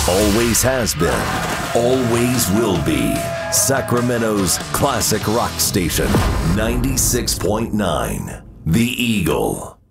Always has been, always will be. Sacramento's classic rock station, 96.9, The Eagle.